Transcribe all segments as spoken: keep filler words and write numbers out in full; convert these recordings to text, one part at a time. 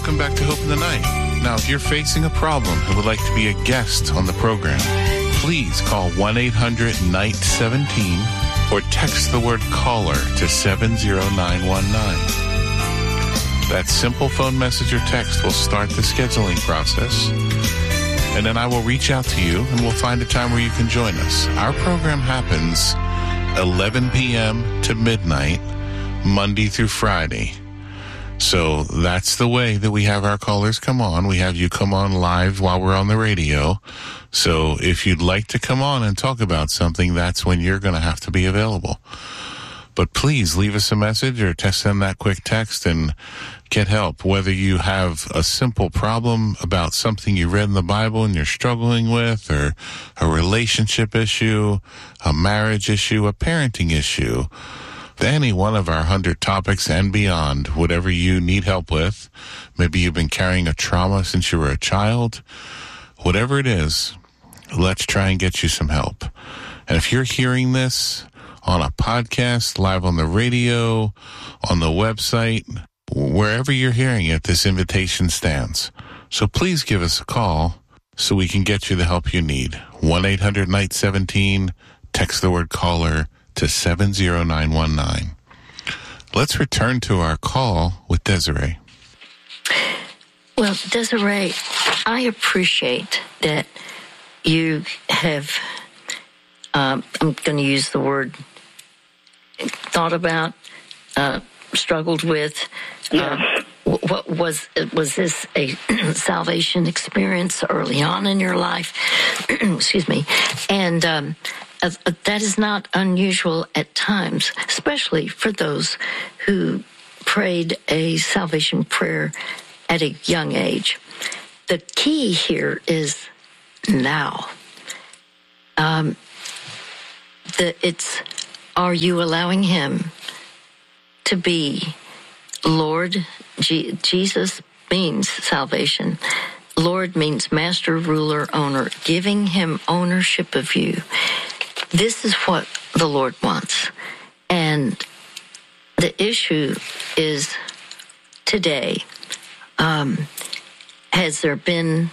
Welcome back to Hope in the Night. Now, if you're facing a problem and would like to be a guest on the program, please call one eight hundred N I G H T one seven or text the word caller to seven zero nine one nine. That simple phone message or text will start the scheduling process, and then I will reach out to you and we'll find a time where you can join us. Our program happens eleven p.m. to midnight, Monday through Friday. So that's the way that we have our callers come on. We have you come on live while we're on the radio. So if you'd like to come on and talk about something, that's when you're going to have to be available. But please leave us a message or text send that quick text and get help. Whether you have a simple problem about something you read in the Bible and you're struggling with, or a relationship issue, a marriage issue, a parenting issue, any one of our hundred topics and beyond, whatever you need help with. Maybe you've been carrying a trauma since you were a child. Whatever it is, let's try and get you some help. And if you're hearing this on a podcast, live on the radio, on the website, wherever you're hearing it, this invitation stands. So please give us a call so we can get you the help you need. one eight hundred N I G H T one seven, text the word caller to seven zero nine one nine. Let's return to our call with Desiree. Well, Desiree, I appreciate that you have, um, I'm going to use the word, thought about, uh, struggled with. Yes. Uh, what was, was this a salvation experience early on in your life? Excuse me. And, um, Uh, that is not unusual at times, especially for those who prayed a salvation prayer at a young age. The key here is now. Um, the, it's, are you allowing him to be Lord? G- Jesus means salvation. Lord means master, ruler, owner, giving him ownership of you. This is what the Lord wants. And the issue is today, um, has there been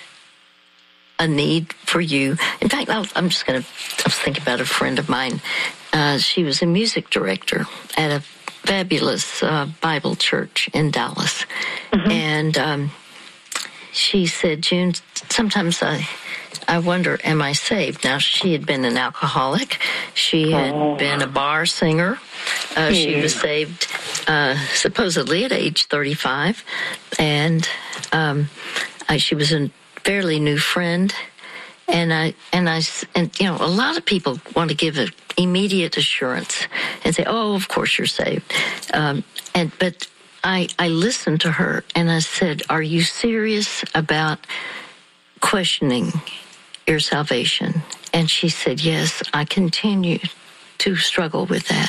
a need for you? In fact, I'll, I'm just going to, I was thinking about a friend of mine. Uh, she was a music director at a fabulous uh, Bible church in Dallas. Mm-hmm. And um, she said, June, sometimes I... I wonder, am I saved? Now, she had been an alcoholic. She had oh. been a bar singer. Uh, mm. She was saved uh, supposedly at age thirty-five. And um, I, she was a fairly new friend. And I, and I, and you know, a lot of people want to give an immediate assurance and say, oh, of course you're saved. Um, and, but I, I listened to her and I said, are you serious about questioning your salvation? And she said, yes, I continue to struggle with that.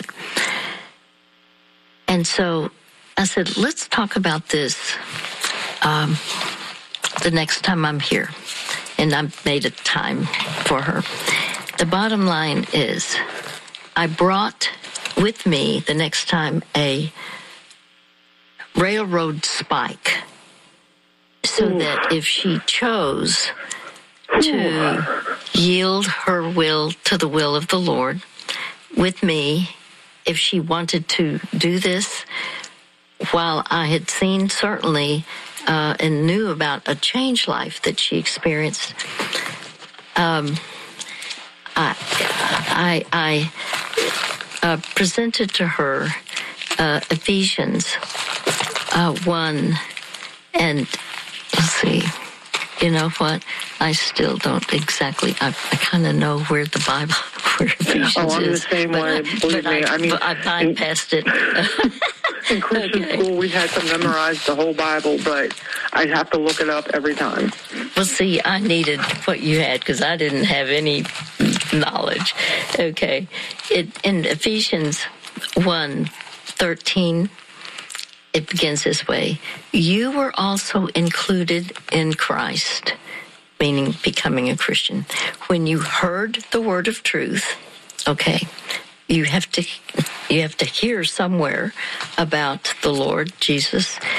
And so I said, let's talk about this um, the next time I'm here. And I made a time for her. The bottom line is, I brought with me the next time a railroad spike so Ooh. that if she chose to yield her will to the will of the Lord with me, if she wanted to do this, while I had seen certainly uh, and knew about a changed life that she experienced, um, I, I, I uh, presented to her uh, Ephesians uh, one, and let's see. You know what? I still don't exactly. I, I kind of know where the Bible, where Ephesians oh, I'm is. the same but way. I, Believe but me. I, I mean, I bypassed it. In Christian okay. school, we had to memorize the whole Bible, but I have to look it up every time. Well, see, I needed what you had because I didn't have any knowledge. Okay, it in Ephesians one thirteen. It begins this way. You were also included in Christ, meaning becoming a Christian. When you heard the word of truth, okay, you have to you have to hear somewhere about the Lord Jesus.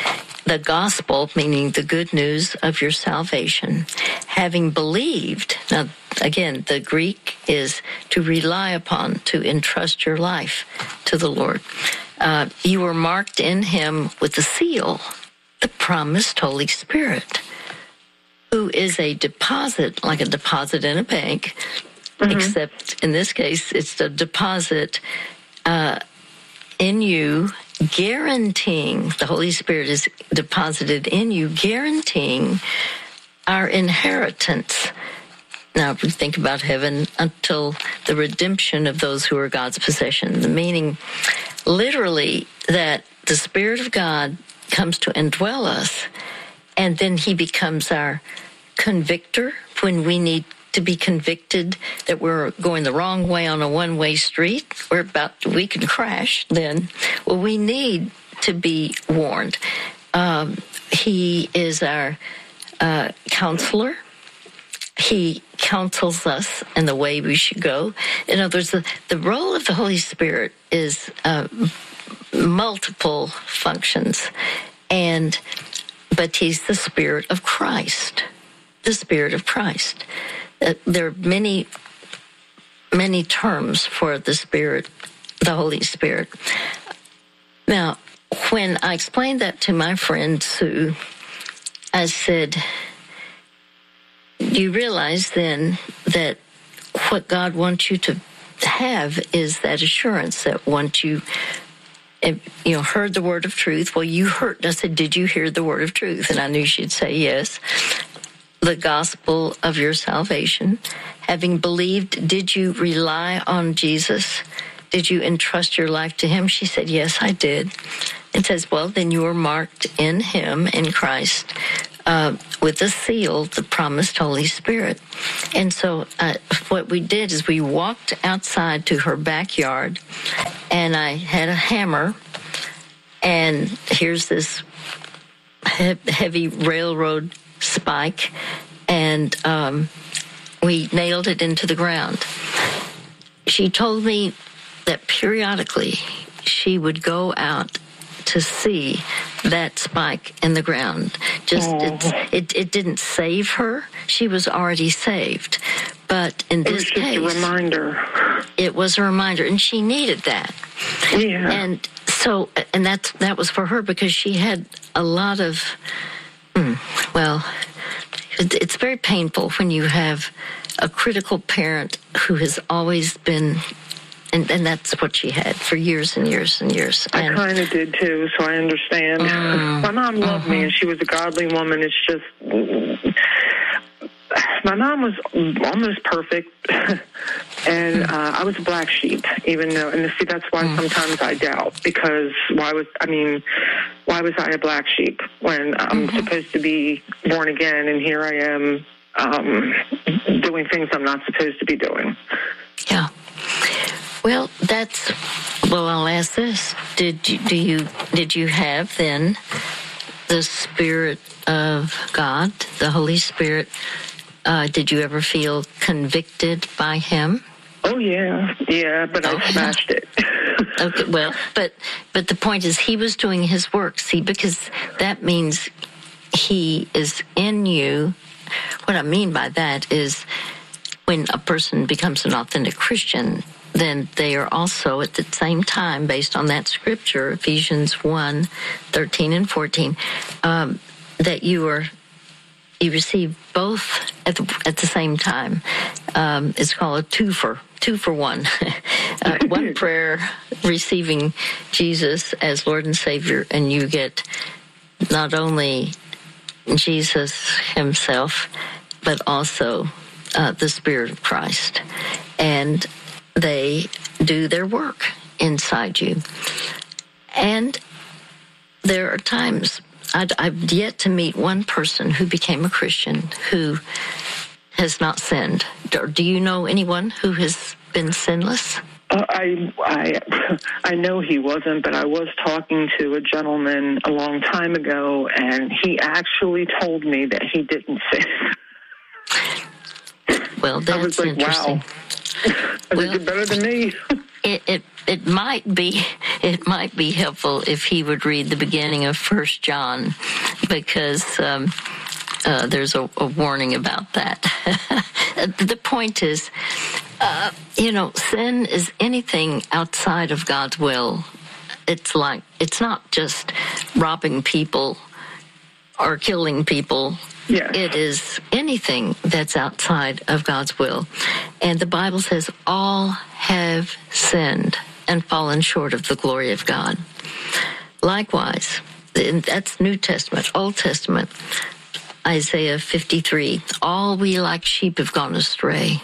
the gospel, meaning the good news of your salvation, having believed. Now, again, the Greek is to rely upon, to entrust your life to the Lord. Uh, you were marked in him with the seal, the promised Holy Spirit, who is a deposit, like a deposit in a bank, mm-hmm. except in this case, it's a deposit uh, in you, guaranteeing, the Holy Spirit is deposited in you, guaranteeing our inheritance. Now, if we think about heaven, until the redemption of those who are God's possession, meaning literally that the Spirit of God comes to indwell us, and then he becomes our convictor when we need to be convicted that we're going the wrong way on a one-way street. We're about, we can crash then. Well, we need to be warned. Um, he is our uh, counselor. He counsels us in the way we should go. In other words, the, the role of the Holy Spirit is uh, multiple functions, and but he's the Spirit of Christ, the Spirit of Christ. Uh, there are many, many terms for the Spirit, the Holy Spirit. Now, when I explained that to my friend Sue, I said, you realize then that what God wants you to have is that assurance that once you, you know, heard the word of truth, well, you heard, I said, did you hear the word of truth? And I knew she'd say yes. The gospel of your salvation. Having believed, did you rely on Jesus? Did you entrust your life to him? She said, yes, I did. It says, well, then you are marked in him, in Christ, uh, with the seal, the promised Holy Spirit. And so uh, what we did is we walked outside to her backyard, and I had a hammer, and here's this he- heavy railroad spike, and um, we nailed it into the ground. She told me that periodically she would go out to see that spike in the ground. Just it, it, it didn't save her. She was already saved. But in this case, it was just a reminder. It was a reminder, and she needed that. Yeah. And so, and that that was for her because she had a lot of. Well, it's very painful when you have a critical parent who has always been, and, and that's what she had for years and years and years. I And, kind of did too, so I understand. Mm, my mom loved uh-huh. me, and she was a godly woman. It's just, my mom was almost perfect, and uh, I was a black sheep, even though, and see, that's why mm. sometimes I doubt, because why was, I mean, why was I a black sheep when I'm mm-hmm. supposed to be born again, and here I am um, doing things I'm not supposed to be doing? Yeah. Well, that's, well, I'll ask this. Did you, do you, did you have then the Spirit of God, the Holy Spirit? Uh, did you ever feel convicted by him? Oh, yeah. Yeah, but oh, I smashed yeah. it. Okay, well, but but the point is he was doing his work, see, because that means he is in you. What I mean by that is when a person becomes an authentic Christian, then they are also at the same time, based on that scripture, Ephesians one, thirteen and fourteen, um, that you are you receive both at the, at the same time. Um, it's called a two for, two for one. uh, one prayer, receiving Jesus as Lord and Savior, and you get not only Jesus himself, but also uh, the Spirit of Christ. And they do their work inside you. And there are times I'd, I've yet to meet one person who became a Christian who has not sinned. Do, do you know anyone who has been sinless? Uh, I, I, I know he wasn't, but I was talking to a gentleman a long time ago, and he actually told me that he didn't sin. Well, that's I was like, interesting. wow. I well, did better than me. it, it it might be it might be helpful if he would read the beginning of First John, because um, uh, there's a, a warning about that. The point is, uh, you know, sin is anything outside of God's will. It's like, it's not just robbing people or killing people. Yes. It is anything that's outside of God's will. And the Bible says all have sinned and fallen short of the glory of God. Likewise, that's New Testament. Old Testament, Isaiah fifty-three, all we like sheep have gone astray.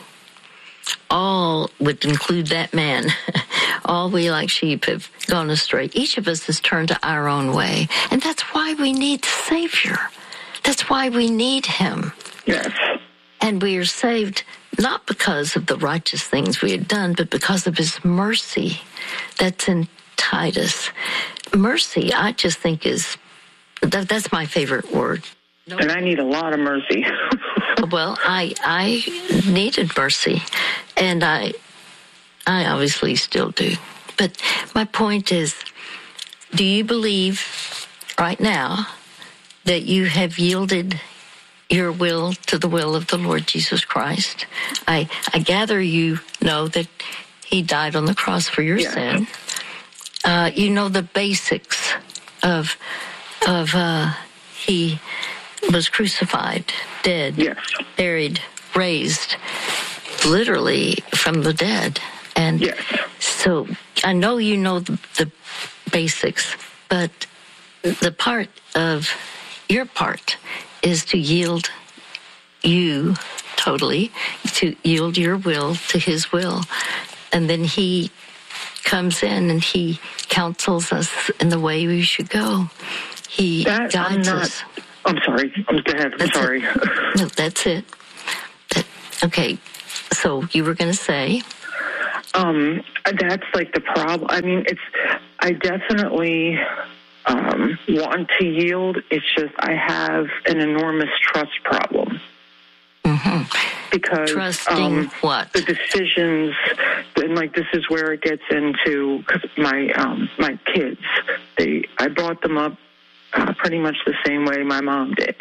All would include that man. All we like sheep have gone astray. Each of us has turned to our own way. And that's why we need the Savior. That's why we need him. Yes. And we are saved not because of the righteous things we had done, but because of his mercy. That's in Titus. Mercy, I just think is, that, that's my favorite word. And I need a lot of mercy. Well, I I needed mercy, and I I obviously still do. But my point is, do you believe right now that you have yielded your will to the will of the Lord Jesus Christ? I I gather you know that he died on the cross for your yeah. sin. Uh, you know the basics of of uh, he was crucified, dead, yes. buried, raised, literally from the dead. And yes. so I know you know the, the basics, but the part of your part is to yield you totally, to yield your will to his will. And then he comes in and he counsels us in the way we should go. He that, guides I'm not, us. I'm sorry. I'm, go ahead. I'm that's sorry. It. No, that's it. That, okay, so you were going to say? Um, that's like the problem. I mean, it's, I definitely um, want to yield. It's just I have an enormous trust problem. Mm-hmm. Because Trusting um, what? the decisions, and like this is where it gets into, cause my um, my kids, they I brought them up uh, pretty much the same way my mom did.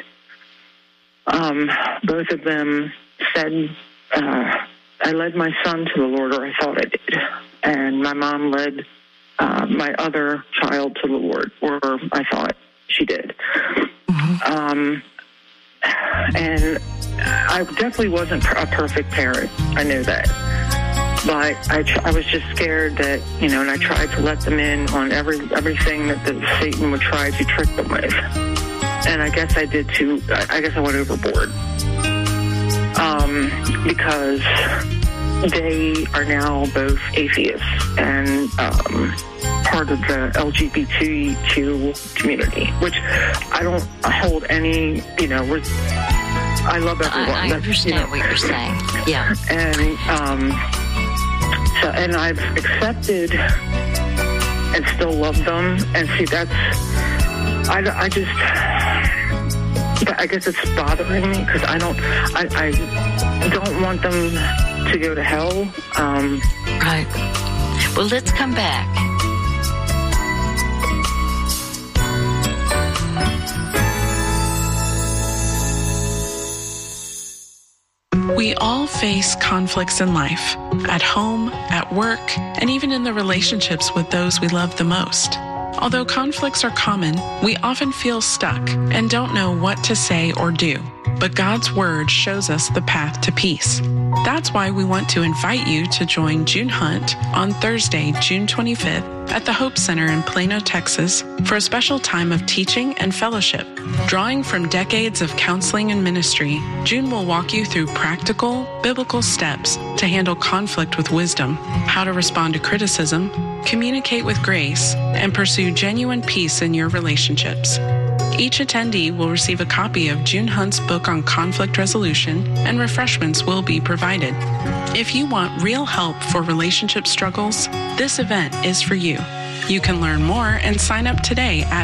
Um, both of them said, uh, I led my son to the Lord, or I thought I did. And my mom led uh, my other child to the Lord, or I thought she did. Mm-hmm. Um, and I definitely wasn't a perfect parent. I knew that. But I, tr- I was just scared that, you know, and I tried to let them in on every everything that the, Satan would try to trick them with. And I guess I did too. I, I guess I went overboard. Um, because they are now both atheists and um, part of the L G B T Q community, which I don't hold any, you know, we're, I love everyone. I, I understand you know, what you're saying. Yeah. And, um, so, and I've accepted and still love them. And see, that's, I, I just, I guess it's bothering me because I don't, I, I don't want them to go to hell. Um, right. Well, let's come back. We all face conflicts in life, at home, at work, and even in the relationships with those we love the most. Although conflicts are common, we often feel stuck and don't know what to say or do. But God's Word shows us the path to peace. That's why we want to invite you to join June Hunt on Thursday, June twenty-fifth at the Hope Center in Plano, Texas for a special time of teaching and fellowship. Drawing from decades of counseling and ministry, June will walk you through practical, biblical steps to handle conflict with wisdom, how to respond to criticism, communicate with grace, and pursue genuine peace in your relationships. Each attendee will receive a copy of June Hunt's book on conflict resolution, and refreshments will be provided. If you want real help for relationship struggles, this event is for you. You can learn more and sign up today at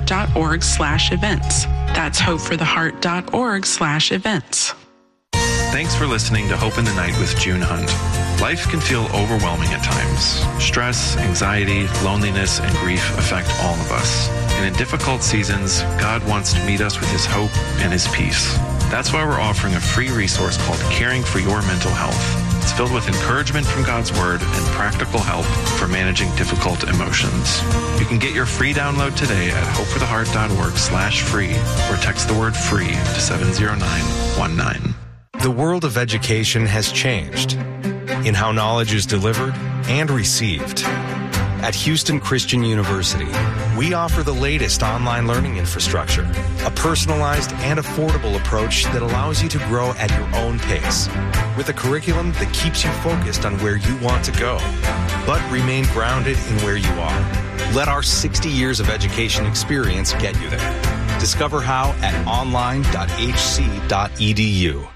hopefortheheart.org slash events. That's hopefortheheart.org slash events. Thanks for listening to Hope in the Night with June Hunt. Life can feel overwhelming at times. Stress, anxiety, loneliness, and grief affect all of us. And in difficult seasons, God wants to meet us with his hope and his peace. That's why we're offering a free resource called Caring for Your Mental Health. It's filled with encouragement from God's Word and practical help for managing difficult emotions. You can get your free download today at hopefortheheart.org slash free or text the word free to seven zero nine one nine. The world of education has changed in how knowledge is delivered and received. At Houston Christian University, we offer the latest online learning infrastructure, a personalized and affordable approach that allows you to grow at your own pace, with a curriculum that keeps you focused on where you want to go, but remain grounded in where you are. Let our sixty years of education experience get you there. Discover how at online dot h c dot e d u.